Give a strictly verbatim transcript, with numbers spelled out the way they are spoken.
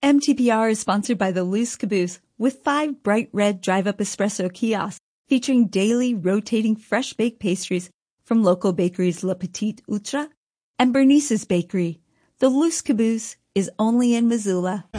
M T P R is sponsored by the Loose Caboose, with five bright red drive-up espresso kiosks featuring daily rotating fresh baked pastries from local bakeries Le Petit Outre and Bernice's Bakery. The Loose Caboose is only in Missoula.